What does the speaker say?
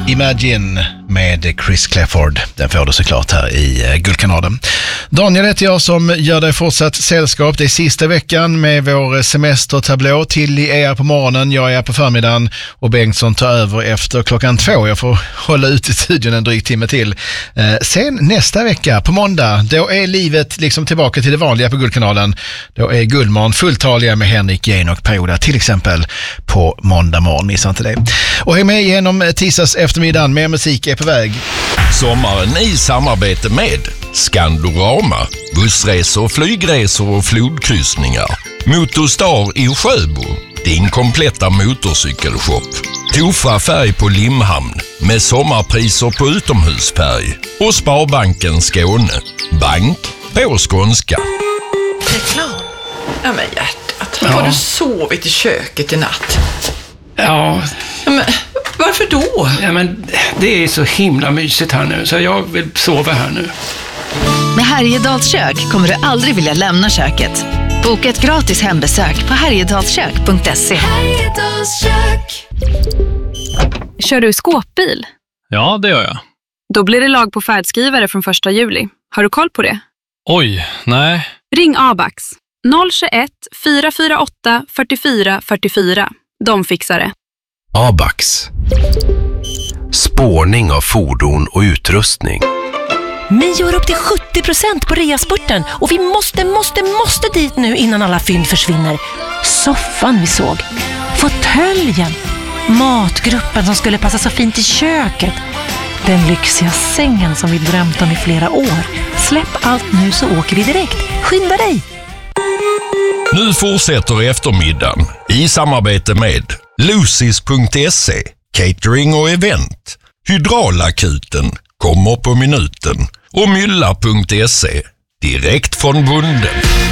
Imagine med Chris Clafford. Den får du såklart här i Guldkanalen. Daniel heter jag som gör dig fortsatt sällskap. Det är sista veckan med vår semestertablå. Tilly är på morgonen, jag är på förmiddagen och Bengtsson tar över efter 2:00. Jag får hålla ut i studion en dryg timme till. Sen nästa vecka på måndag, då är livet liksom tillbaka till det vanliga på Guldkanalen. Då är Guldmorgon fulltaliga med Henrik Jehn och Perioda till exempel på måndag morgon. Missa inte det. Och häng med genom tisdags eftermiddagen. Mer musik är på väg. Sommaren i samarbete med Skandorama, bussresor, flygresor och flodkryssningar. Motorstar i Sjöbo, din kompletta motorcykelshop. Tofa färg på Limhamn med sommarpriser på utomhusfärg. Och Sparbanken Skåne, bank på skånska. Reklam. Ja men hjärtat, har du sovit i köket i natt? Ja. Men varför då? Ja, men det är så himla mysigt här nu så jag vill sova här nu. Med Härjedals kök kommer du aldrig vilja lämna köket. Boka ett gratis hembesök på härjedalskök.se. Härjedals kök. Kör du skåpbil? Ja, det gör jag. Då blir det lag på färdskrivare från 1 juli. Har du koll på det? Oj, nej. Ring Abax. 021 448 44 44. De fixar det. Abax. Spårning av fordon och utrustning. Mio har upp till 70% på reaspurten och vi måste dit nu innan alla fynd försvinner. Soffan vi såg, fåtöljen, matgruppen som skulle passa så fint i köket, den lyxiga sängen som vi drömt om i flera år. Släpp allt nu så åker vi direkt. Skynda dig! Nu fortsätter eftermiddagen i samarbete med Lucis.se, catering och event. Hydraulakuten kommer på minuten och Mylla.se, direkt från bonden.